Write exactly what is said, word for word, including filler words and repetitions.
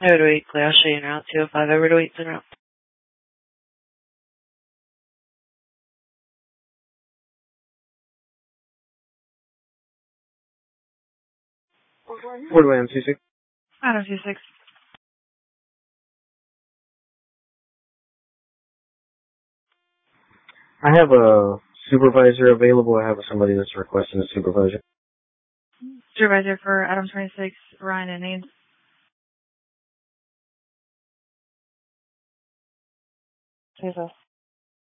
Over to Weekly, I'll show you now. two oh five over to Weekly route. What do I M C six? Adam two six. I have a supervisor available. I have somebody that's requesting a supervisor. Supervisor for Adam twenty-six, Ryan and Ames. Jesus.